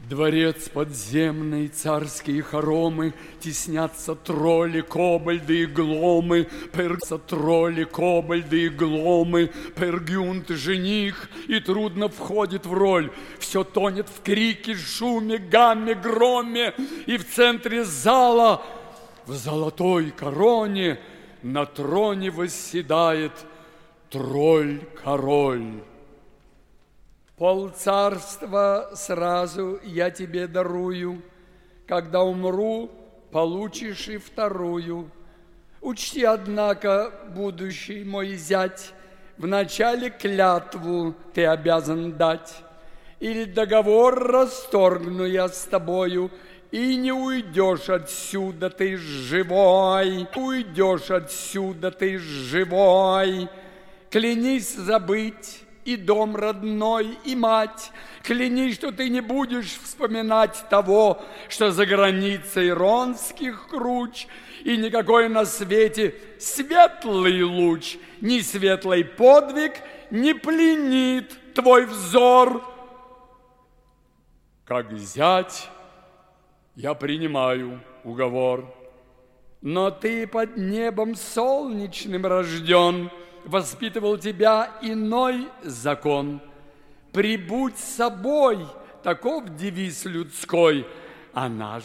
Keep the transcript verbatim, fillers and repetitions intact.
Дворец подземный, царские хоромы, теснятся тролли, кобальды и гломы, пергся тролли, кобальды и гломы, пергюнт жених, и трудно входит в роль. Все тонет в крике, шуме, гамме, громе, и в центре зала, в золотой короне, на троне восседает тролль-король. Полцарства сразу я тебе дарую, когда умру, получишь и вторую. Учти, однако, будущий мой зять, вначале клятву ты обязан дать, или договор расторгну я с тобою, и не уйдешь отсюда ты живой, уйдешь отсюда ты живой. Клянись забыть и дом родной, и мать. Клянись, что ты не будешь вспоминать того, что за границей ронских круч, и никакой на свете светлый луч, ни светлый подвиг не пленит твой взор. Как зять я принимаю уговор, но ты под небом солнечным рожден, воспитывал тебя иной закон. Прибудь с собой, таков девиз людской, а наш